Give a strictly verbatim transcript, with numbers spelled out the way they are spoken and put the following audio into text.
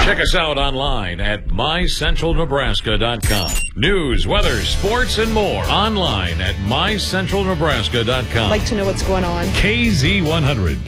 Check us out online at my central nebraska dot com. News, weather, sports, and more online at my central nebraska dot com. Like to know what's going on. K Z one hundred.